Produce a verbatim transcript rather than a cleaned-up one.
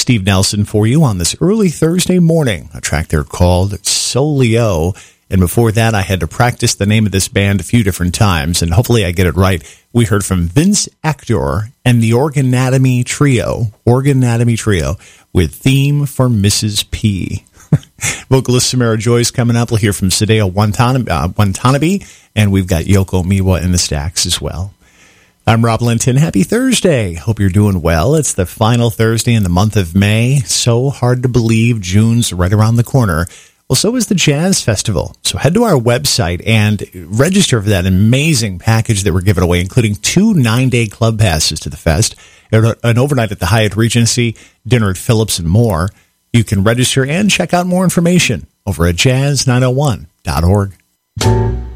Steve Nelson for you on this early Thursday morning. A track there called Solio. And before that, I had to practice the name of this band a few different times, and hopefully I get it right. We heard from Vince Ector and the Organatomy Trio, Organatomy Trio, with Theme for Missus P. Vocalist Samara Joy's coming up. We'll hear from Sadeo Watanabe, uh, Watanabe, and we've got Yoko Miwa in the stacks as well. I'm Rob Linton. Happy Thursday. Hope you're doing well. It's the final Thursday in the month of May. So hard to believe June's right around the corner. Well, so is the Jazz Festival. So head to our website and register for that amazing package that we're giving away, including two nine-day club passes to the fest, an overnight at the Hyatt Regency, dinner at Phillips, and more. You can register and check out more information over at jazz nine oh one dot org.